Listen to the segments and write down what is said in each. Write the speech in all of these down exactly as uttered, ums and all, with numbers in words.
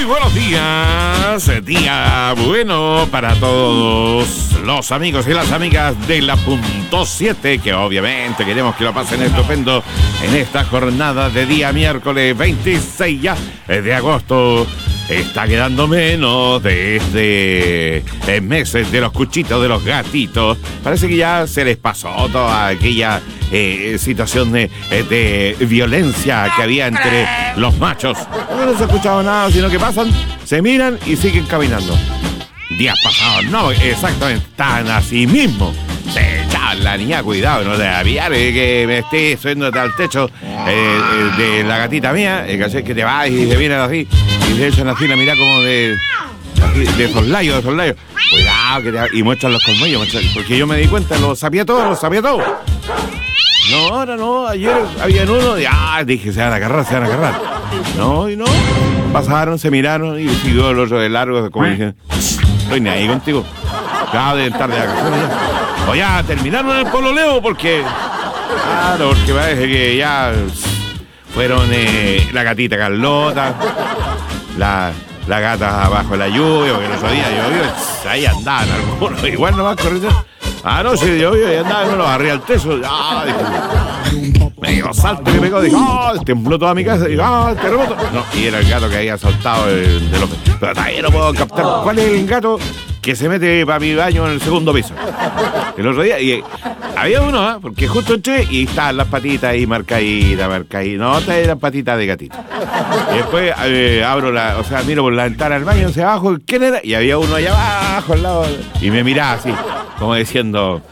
Muy buenos días, día bueno para todos los amigos y las amigas de la punto siete, que obviamente queremos que lo pasen estupendo en esta jornada de día miércoles veintiséis ya de agosto. Está quedando menos de este meses de los cuchitos, de los gatitos. Parece que ya se les pasó toda aquella eh, situación de, de violencia que había entre los machos. No, no se ha escuchado nada, sino que pasan, se miran y siguen caminando. Días pasados, no, exactamente, tan así mismo. Se echaba la niña, cuidado, no te aviar que me esté subiéndote al techo eh, de la gatita mía, eh, que te vas y se vienen así, y se echan así la mirada como de de soslayo, de soslayo. Cuidado, que te, y muestran los colmillos, muestran, porque yo me di cuenta, los sabía todos, los sabía todos. No, ahora no, ayer había uno y ah, dije, se van a agarrar, se van a agarrar. No, y no, pasaron, se miraron y siguió el otro de largo, como dije, estoy ni ahí contigo. Acabo de estar de vacaciones ya. O ya terminaron el pololeo porque... Claro, porque parece que ya fueron eh, la gatita Carlota, la, la gata abajo de la lluvia, porque el otro día llovió, ahí andaban algunos, igual nomás corriendo. Ah, no, sí, llovió y andaban unos arriba al techo. Ah, dije, me dio salto que pegó, dije, ah, oh, tembló toda mi casa, dije, ah, oh, el terremoto. No, y era el gato que había saltado de, de los... Pero todavía no puedo captar cuál es el gato que se mete para mi baño en el segundo piso. El otro día, y había uno, ¿eh? Porque justo entré y estaban las patitas ahí marcaditas, marcaditas. No, estas eran patitas de gatito. Y después eh, abro la, o sea, miro por la ventana del baño hacia abajo, ¿quién era? Y había uno allá abajo al lado. Y me miraba así, como diciendo,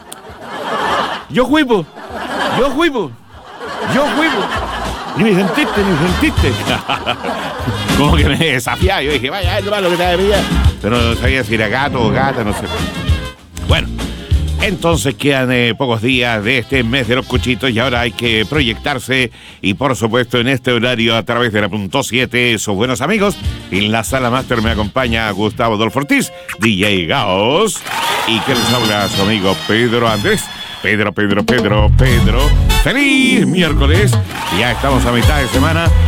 yo juipo, yo juipo, yo juipo. Ni me sentiste, ni me sentiste. Como que me desafiaba. Yo dije, vaya, es lo malo que te había. Pero no sabía si era gato o gata, no sé. Bueno, entonces quedan eh, pocos días de este mes de los cuchitos y ahora hay que proyectarse. Y por supuesto en este horario a través de la punto siete, sus buenos amigos. En la sala máster me acompaña Gustavo Adolfo Ortiz, D J Gaos. Y que les habla su amigo Pedro Andrés. Pedro, Pedro, Pedro, Pedro. ¡Feliz miércoles! Ya estamos a mitad de semana.